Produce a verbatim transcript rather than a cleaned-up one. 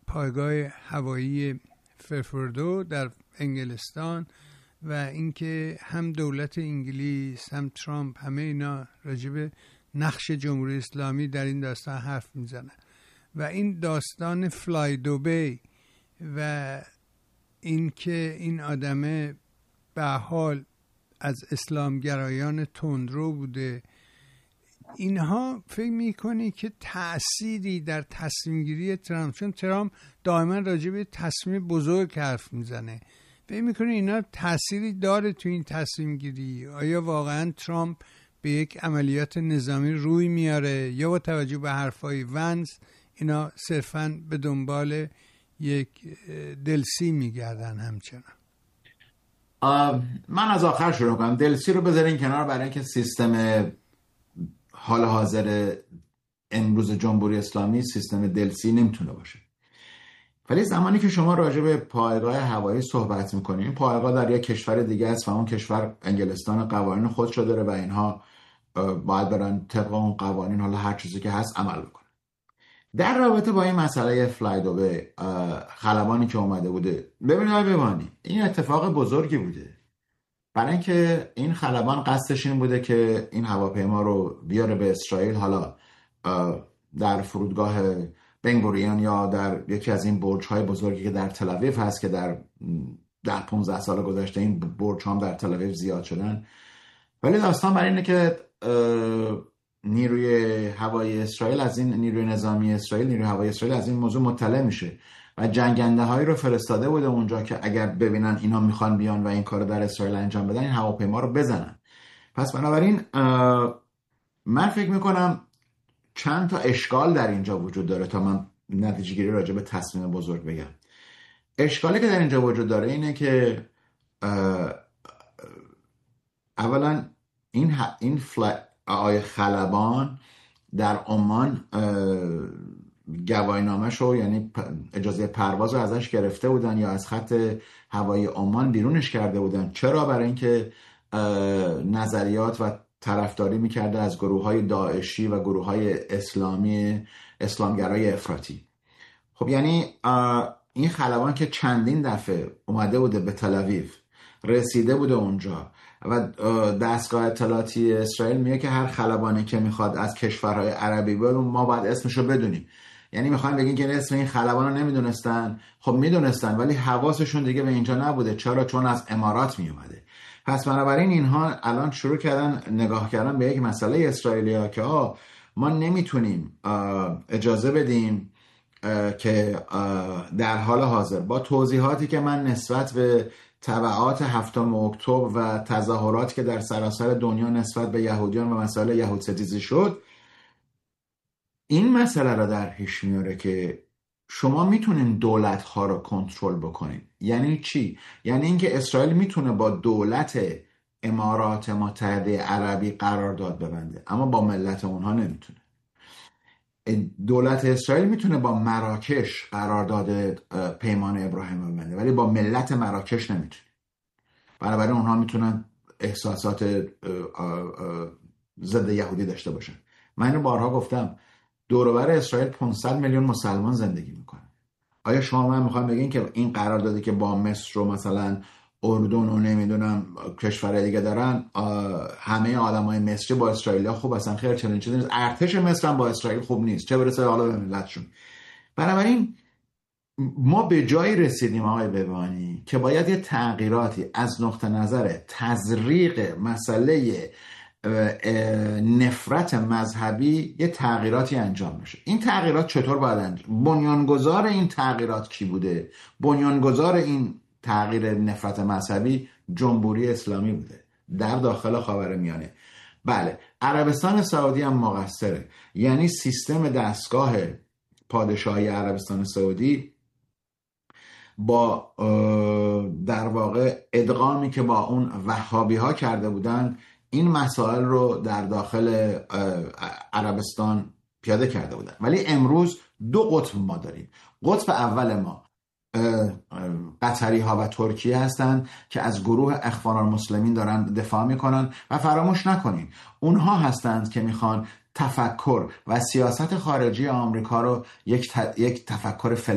پایگاه هوایی فرفردو در انگلستان و اینکه هم دولت انگلیس هم ترامپ همه اینا راجب نقش جمهوری اسلامی در این داستان حرف میزنن و این داستان فلای دوبی و اینکه این آدمه به حال از اسلامگرایان تندرو بوده، اینها فکر میکنی که تأثیری در تصمیم گیری ترامپ، چون ترامپ دائما راجع به تصمیم بزرگ حرف میزنه، فکر میکنی اینا تأثیری داره تو این تصمیم گیری؟ آیا واقعا ترامپ به یک عملیات نظامی روی میاره یا با توجه به حرفای ونس اینا صرفاً به دنبال یک دلسی میگردن همچنان؟ من از آخر شروع کنم. دلسی رو بذارین کنار برای اینکه سیستم حال حاضر امروز جمهوری اسلامی سیستم دلسی نمیتونه باشه. ولی زمانی که شما راجع به پایگاه هوایی صحبت میکنید، این پایگاه در یک کشور دیگه است و اون کشور انگلستان قوانین خودشو داره و اینها باید برن طبق اون قوانین، حالا هر چیزی که هست عمل بکنن. در رابطه با این مسئله فلای دوبی، خلبانی که اومده بوده، ببینید ببینید این اتفاق بزرگی بوده، برای اینکه این خلبان قصدش این بوده که این هواپیما رو بیاره به اسرائیل، حالا در فرودگاه بنگوریون یا در یکی از این برج‌های بزرگی که در تل آویو هست که در ده پانزده سال گذشته این برج هم در تل آویو زیاد شدن. ولی داستان برای اینه که نیروی هوایی اسرائیل از این نیروی نظامی اسرائیل نیروی هوایی اسرائیل از این موضوع مطلع میشه و جنگنده هایی رو فرستاده بوده اونجا که اگر ببینن اینا میخوان بیان و این کار در اسرائیل انجام بدن، این هواپیما رو بزنن. پس بنابراین من فکر میکنم چند تا اشکال در اینجا وجود داره تا من نتیجه گیری راجع به تصمیم بزرگ بگم. اشکالی که در اینجا وجود داره اینه که اولا این این آقای خلبان در عمان گواهینامه‌شو، یعنی اجازه پرواز رو ازش گرفته بودن یا از خط هوایی عمان بیرونش کرده بودن. چرا؟ برای اینکه نظریات و طرفداری میکرده از گروه‌های داعشی و گروه‌های اسلامی اسلامگرای افراطی. خب یعنی این خلبان که چندین دفعه اومده بوده به تل آویو، رسیده بوده اونجا و دستگاه اطلاعاتی اسرائیل میگه که هر خلبانی که میخواد از کشورهای عربی بیاد ما باید اسمشو بدونیم. یعنی میخوان بگین که اسم این خلبان رو نمیدونستن. خب میدونستن ولی حواسشون دیگه به اینجا نبوده. چرا؟ چون از امارات میومده. پس بنابراین اینها الان شروع کردن نگاه کردن به یک مسئله اسرائیلیا که آه ما نمیتونیم اجازه بدیم که در حال حاضر با توضیحاتی که من نسبت به تبعات هفتم اکتبر و تظاهراتی که در سراسر دنیا نسبت به یهودیان و مسائل یهود ستیزی شد، این مسئله را در پیش میاره که شما میتونین دولت ها رو کنترل بکنین. یعنی چی؟ یعنی اینکه اسرائیل میتونه با دولت امارات متحده عربی قرارداد ببنده اما با ملت اونها نمیتونه. دولت اسرائیل میتونه با مراکش قرارداد پیمان ابراهیم ببنده ولی با ملت مراکش نمیتونه. بنابراین اونها میتونن احساسات ضد یهودی داشته باشن. من اینو بارها گفتم، دور و بر اسرائیل پانصد میلیون مسلمان زندگی میکنن. آیا شما من میخوام بگین که این قراردادی که با مصر و مثلا اردن و نمیدونم کشورهای دیگه دارن، همه آدمای مصری با اسرائیلیا خوب هستن؟ خیر، چنین چیزی نیست. ارتش مصر هم با اسرائیل خوب نیست، چه برسه حالا به ملتشون. بنابراین ما به جایی رسیدیم آقای ببانی که باید یه تغییراتی از نقطه نظر تزریق مسئله نفرت مذهبی، یه تغییراتی انجام میشه. این تغییرات چطور باید انجام؟ بنیانگذار این تغییرات کی بوده؟ بنیانگذار این تغییر نفرت مذهبی جمهوری اسلامی بوده در داخل خاورمیانه. بله، عربستان سعودی هم مقصره. یعنی سیستم دستگاه پادشاهی عربستان سعودی با در واقع ادغامی که با اون وهابی ها کرده بودن، این مسائل رو در داخل عربستان پیاده کرده بودن. ولی امروز دو قطب ما داریم. قطب اول ما قطری ها و ترکیه هستند که از گروه اخوان المسلمین دارن دفاع میکنن و فراموش نکنین اونها هستند که میخوان تفکر و سیاست خارجی آمریکا رو یک, ت... یک تفکر